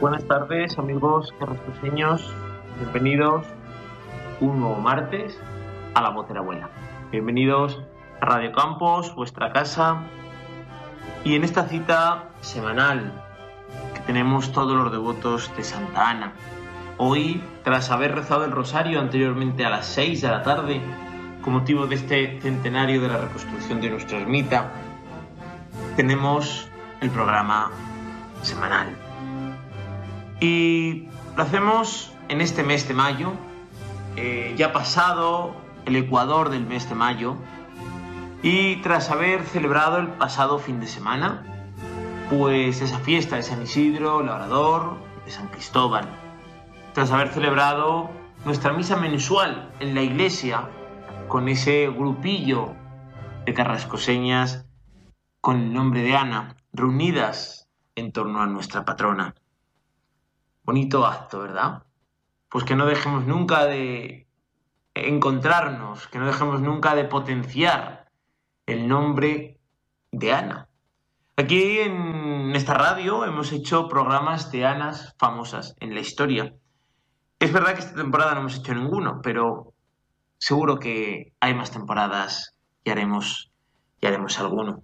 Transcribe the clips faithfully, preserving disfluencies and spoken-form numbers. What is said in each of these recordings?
Buenas tardes, amigos carrascoseños. Bienvenidos un nuevo martes a La Voz de la Abuela. Bienvenidos a Radio Campos, vuestra casa. Y en esta cita semanal que tenemos todos los devotos de Santa Ana. Hoy, tras haber rezado el rosario anteriormente a las seis de la tarde, con motivo de este centenario de la reconstrucción de nuestra ermita, tenemos el programa semanal. Y lo hacemos en este mes de mayo, eh, ya pasado el ecuador del mes de mayo, y tras haber celebrado el pasado fin de semana, pues esa fiesta de San Isidro, Labrador, de San Cristóbal, tras haber celebrado nuestra misa mensual en la iglesia, con ese grupillo de carrascoseñas con el nombre de Ana, reunidas en torno a nuestra patrona. Bonito acto, ¿verdad? Pues que no dejemos nunca de encontrarnos, que no dejemos nunca de potenciar el nombre de Ana. Aquí en esta radio hemos hecho programas de Anas famosas en la historia. Es verdad que esta temporada no hemos hecho ninguno, pero seguro que hay más temporadas y haremos, y haremos alguno.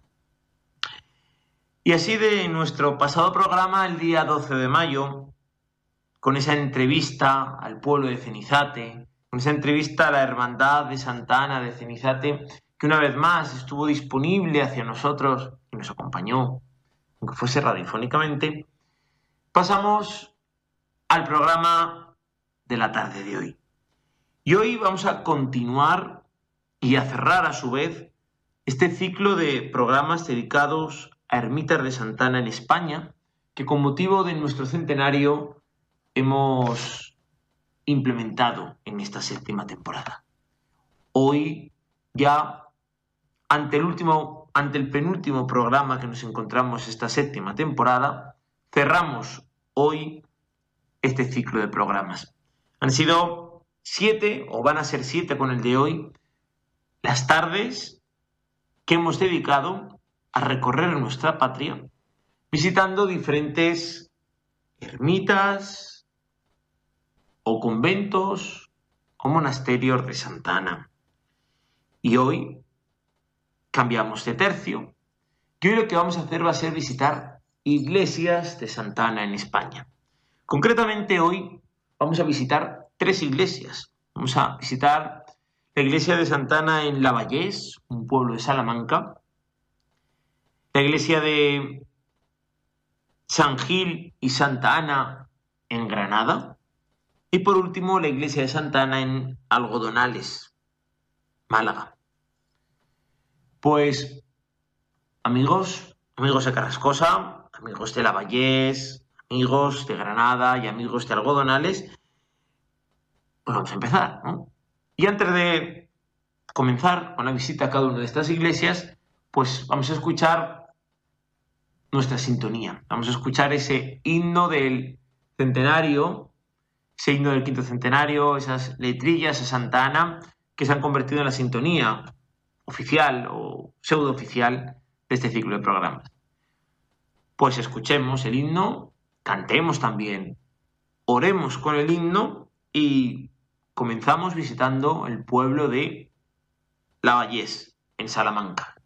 Y así de nuestro pasado programa, el día doce de mayo, con esa entrevista al pueblo de Cenizate, con esa entrevista a la Hermandad de Santa Ana de Cenizate, que una vez más estuvo disponible hacia nosotros y nos acompañó, aunque fuese radiofónicamente, pasamos al programa de la tarde de hoy. Y hoy vamos a continuar y a cerrar a su vez este ciclo de programas dedicados a ermitas de Santa Ana en España, que con motivo de nuestro centenario hemos implementado en esta séptima temporada. Hoy, ya ante el último, ante el penúltimo programa que nos encontramos esta séptima temporada, cerramos hoy este ciclo de programas. Han sido siete, o van a ser siete con el de hoy, las tardes que hemos dedicado a recorrer nuestra patria, visitando diferentes ermitas o conventos o monasterios de Santa Ana. Y hoy cambiamos de tercio, y hoy lo que vamos a hacer va a ser visitar iglesias de Santa Ana en España. Concretamente hoy vamos a visitar tres iglesias. Vamos a visitar la iglesia de Santa Ana en Lavallés, un pueblo de Salamanca, la iglesia de San Gil y Santa Ana en Granada, y por último la iglesia de Santa Ana en Algodonales, Málaga. Pues amigos, amigos de Carrascosa, amigos de Lavallés, amigos de Granada y amigos de Algodonales, pues vamos a empezar, ¿no? Y antes de comenzar con la visita a cada una de estas iglesias, pues vamos a escuchar nuestra sintonía. Vamos a escuchar ese himno del centenario, ese himno del quinto centenario, esas letrillas a Santa Ana que se han convertido en la sintonía oficial o pseudo oficial de este ciclo de programas. Pues escuchemos el himno, cantemos también, oremos con el himno y comenzamos visitando el pueblo de Lavallés, en Salamanca.